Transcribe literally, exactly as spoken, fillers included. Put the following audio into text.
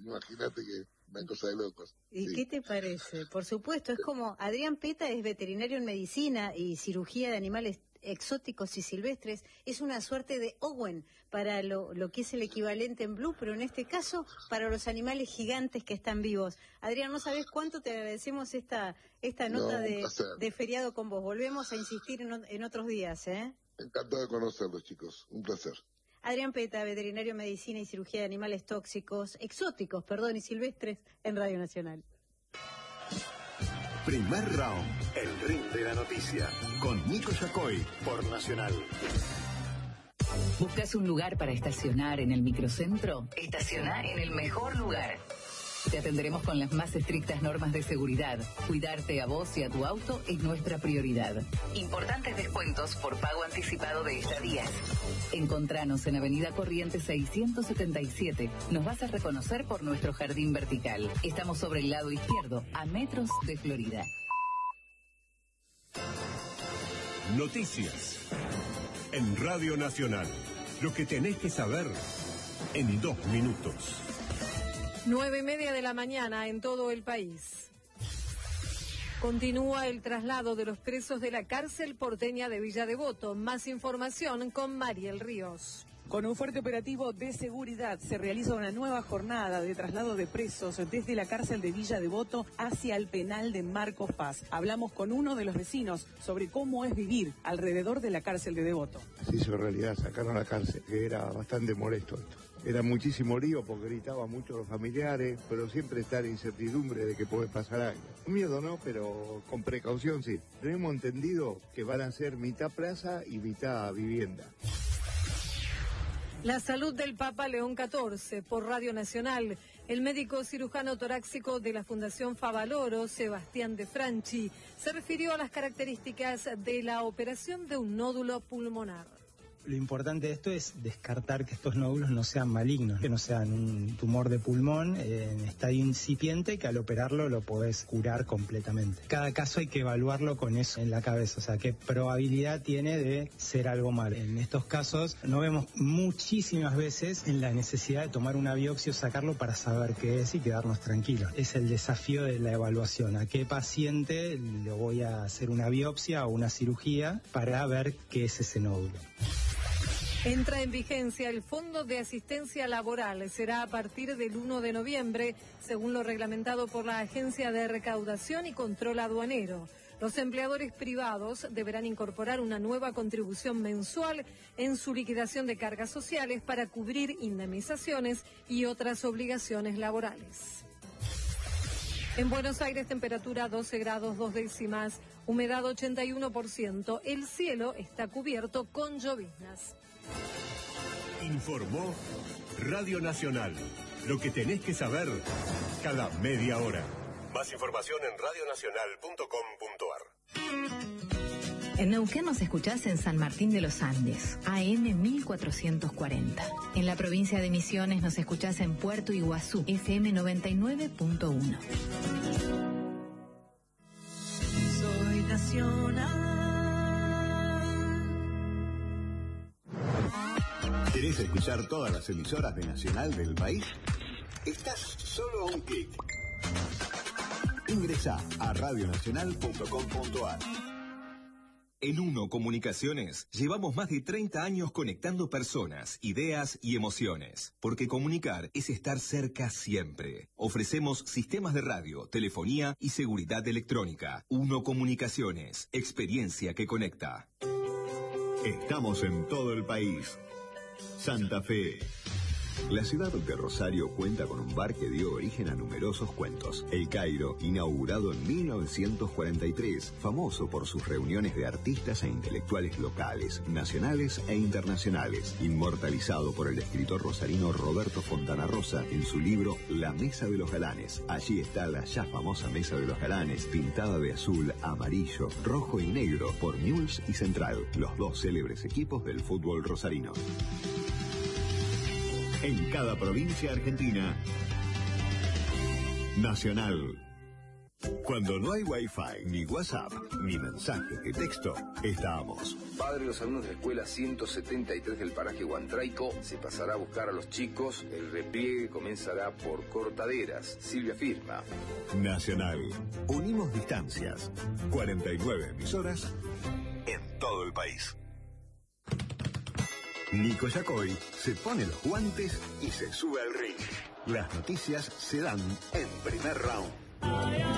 imagínate que una cosa de locos. ¿Y sí. qué te parece? Por supuesto, es como Adrián Peta es veterinario en medicina y cirugía de animales exóticos y silvestres, es una suerte de Owen para lo, lo que es el equivalente en Blue, pero en este caso para los animales gigantes que están vivos. Adrián, no sabés cuánto te agradecemos esta esta nota no, de, de feriado con vos. Volvemos a insistir en, en otros días, ¿eh? Encantado de conocerlos, chicos. Un placer. Adrián Peta, veterinario en medicina y cirugía de animales tóxicos, exóticos, perdón, y silvestres en Radio Nacional. Primer round, el ring de la noticia, con Nico Yacoy, por Nacional. ¿Buscas un lugar para estacionar en el microcentro? Estaciona en el mejor lugar. Te atenderemos con las más estrictas normas de seguridad. Cuidarte a vos y a tu auto es nuestra prioridad. Importantes descuentos por pago anticipado de estadías. Encontranos en Avenida Corrientes seiscientos setenta y siete. Nos vas a reconocer por nuestro jardín vertical. Estamos sobre el lado izquierdo, a metros de Florida. Noticias. En Radio Nacional. Lo que tenés que saber en dos minutos. Nueve y media de la mañana en todo el país. Continúa el traslado de los presos de la cárcel porteña de Villa Devoto. Más información con Mariel Ríos. Con un fuerte operativo de seguridad se realiza una nueva jornada de traslado de presos desde la cárcel de Villa Devoto hacia el penal de Marcos Paz. Hablamos con uno de los vecinos sobre cómo es vivir alrededor de la cárcel de Devoto. Se hizo realidad, sacaron a la cárcel, que era bastante molesto esto. Era muchísimo lío porque gritaban mucho los familiares, pero siempre está la incertidumbre de que puede pasar algo. Miedo no, pero con precaución sí. Tenemos entendido que van a ser mitad plaza y mitad vivienda. La salud del Papa León catorce por Radio Nacional. El médico cirujano torácico de la Fundación Favaloro, Sebastián De Franchi, se refirió a las características de la operación de un nódulo pulmonar. Lo importante de esto es descartar que estos nódulos no sean malignos, que no sean un tumor de pulmón eh, en estadio incipiente, que al operarlo lo podés curar completamente. Cada caso hay que evaluarlo con eso en la cabeza, o sea, qué probabilidad tiene de ser algo malo. En estos casos no vemos muchísimas veces en la necesidad de tomar una biopsia o sacarlo para saber qué es y quedarnos tranquilos. Es el desafío de la evaluación, a qué paciente le voy a hacer una biopsia o una cirugía para ver qué es ese nódulo. Entra en vigencia el Fondo de Asistencia Laboral. Será a partir del uno de noviembre, según lo reglamentado por la Agencia de Recaudación y Control Aduanero. Los empleadores privados deberán incorporar una nueva contribución mensual en su liquidación de cargas sociales para cubrir indemnizaciones y otras obligaciones laborales. En Buenos Aires, temperatura doce grados dos décimas, humedad ochenta y uno por ciento. El cielo está cubierto con lloviznas. Informó Radio Nacional. Lo que tenés que saber cada media hora. Más información en radio nacional punto com punto ar. En Neuquén nos escuchás en San Martín de los Andes, A M mil cuatrocientos cuarenta. En la provincia de Misiones nos escuchás en Puerto Iguazú, F M noventa y nueve punto uno. Soy nacional. ¿Querés escuchar todas las emisoras de Nacional del país? Estás solo a un clic. Ingresá a radio nacional punto com punto ar. En Uno Comunicaciones llevamos más de treinta años conectando personas, ideas y emociones, porque comunicar es estar cerca siempre. Ofrecemos sistemas de radio, telefonía y seguridad electrónica. Uno Comunicaciones, experiencia que conecta. Estamos en todo el país. Santa Fe. La ciudad de Rosario cuenta con un bar que dio origen a numerosos cuentos. El Cairo, inaugurado en mil novecientos cuarenta y tres, famoso por sus reuniones de artistas e intelectuales locales, nacionales e internacionales, inmortalizado por el escritor rosarino Roberto Fontana Rosa en su libro La Mesa de los Galanes. Allí está la ya famosa Mesa de los Galanes, pintada de azul, amarillo, rojo y negro por Newell's y Central, los dos célebres equipos del fútbol rosarino. En cada provincia argentina, Nacional, Cuando no hay Wi-Fi, ni WhatsApp, ni mensaje de texto, estamos. Padre, los alumnos de la escuela ciento setenta y tres del paraje Huantraico se pasará a buscar a los chicos. El repliegue comenzará por Cortaderas. Silvia firma. Nacional. Unimos distancias. cuarenta y nueve emisoras en todo el país. Nico Yacoy se pone los guantes y se sube al ring. Las noticias se dan en primer round.